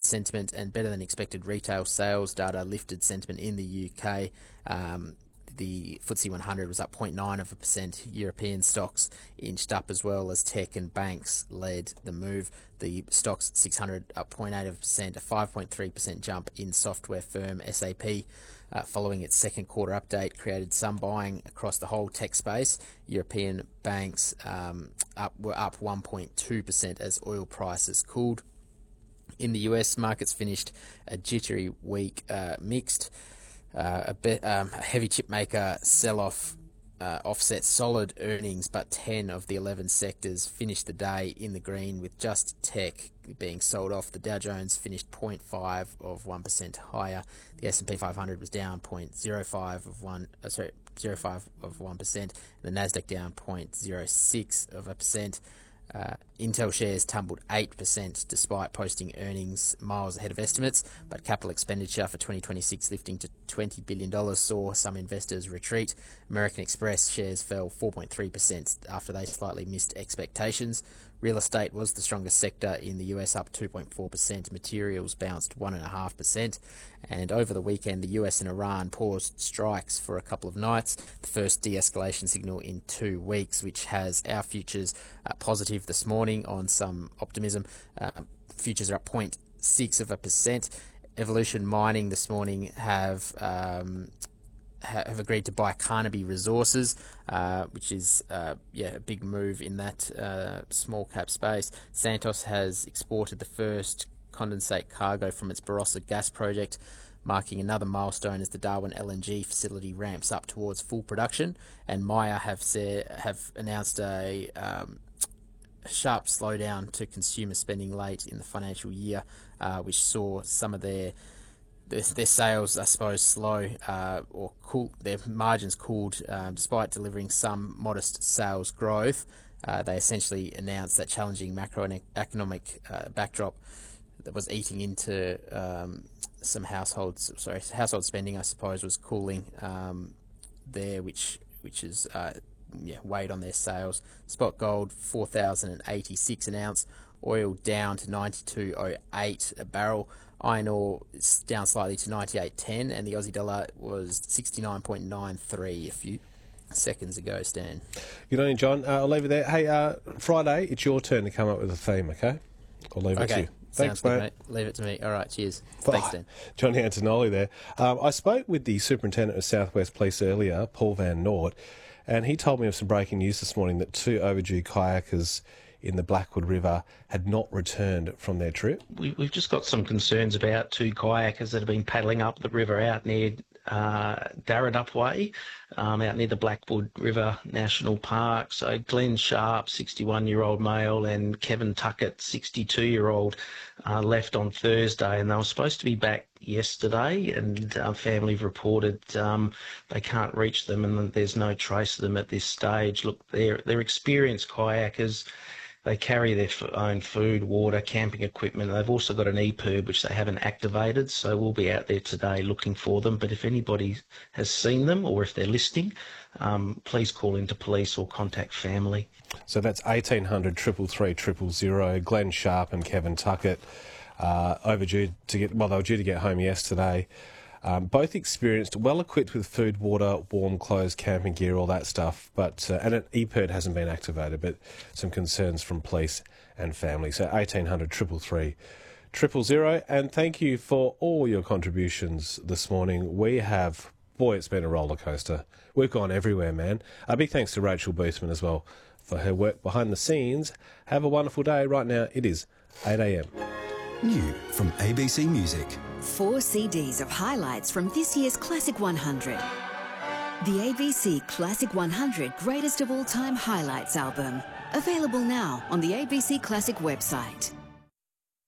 sentiment, and better than expected retail sales data lifted sentiment in the UK. The FTSE 100 was up 0.9%. European stocks inched up as well as tech and banks led the move. The stocks 600 up 0.8%, a 5.3% jump in software firm SAP. Following its second quarter update, created some buying across the whole tech space. European banks were up 1.2% as oil prices cooled. In the US, markets finished a jittery week, mixed. A heavy chip maker sell-off offset solid earnings, but 10 of the 11 sectors finished the day in the green, with just tech being sold off. The Dow Jones finished 0.5% higher. The S&P 500 was down 0.05%. And the Nasdaq down 0.06%. Intel shares tumbled 8% despite posting earnings miles ahead of estimates, but capital expenditure for 2026 lifting to $20 billion saw some investors retreat. American Express shares fell 4.3% after they slightly missed expectations. Real estate was the strongest sector in the US, up 2.4%. Materials bounced 1.5%. And over the weekend, the US and Iran paused strikes for a couple of nights, the first de-escalation signal in 2 weeks, which has our futures positive this morning on some optimism. Futures are up 0.6%. Evolution Mining this morning have agreed to buy Carnaby Resources, which is a big move in that small cap space. Santos has exported the first condensate cargo from its Barossa gas project, marking another milestone as the Darwin LNG facility ramps up towards full production. And Maya have announced a sharp slowdown to consumer spending late in the financial year, which saw some of their sales, I suppose, slow or cool. Their margins cooled despite delivering some modest sales growth. They essentially announced that challenging macroeconomic backdrop that was eating into some household spending, I suppose, was cooling there, which is weighed on their sales. Spot gold 4,086 an ounce, oil down to 92.08 a barrel. Iron ore is down slightly to 98.10, and the Aussie dollar was 69.93 a few seconds ago, Stan. Good on you, John. I'll leave it there. Hey, Friday, it's your turn to come up with a theme, okay? I'll leave it to you. Thanks, good, mate. Leave it to me. All right, cheers. Bye. Thanks, Dan. Johnny Antonelli there. I spoke with the Superintendent of South West Police earlier, Paul Van Noort, and he told me of some breaking news this morning that 2 overdue kayakers in the Blackwood River had not returned from their trip. We've just got some concerns about 2 kayakers that have been paddling up the river out near Darradup Way, out near the Blackwood River National Park. So Glenn Sharp, 61-year-old male, and Kevin Tuckett, 62-year-old, left on Thursday, and they were supposed to be back yesterday, and family have reported they can't reach them and there's no trace of them at this stage. Look, they're experienced kayakers. They carry their own food, water, camping equipment. They've also got an EPIRB, which they haven't activated, so we'll be out there today looking for them. But if anybody has seen them or if they're listening, please call into police or contact family. So that's 1800 333 000. Glenn Sharp and Kevin Tuckett overdue to get, well, they were due to get home yesterday. Both experienced, well equipped with food, water, warm clothes, camping gear, all that stuff. But and an EPIRB hasn't been activated, but some concerns from police and family. So 1800 333 000. And thank you for all your contributions this morning. We have, boy, it's been a roller coaster. We've gone everywhere, man. A big thanks to Rachel Boothman as well for her work behind the scenes. Have a wonderful day. Right now it is 8 a.m. New from ABC Music. 4 CDs of highlights from this year's Classic 100. The ABC Classic 100 Greatest of All Time Highlights album. Available now on the ABC Classic website.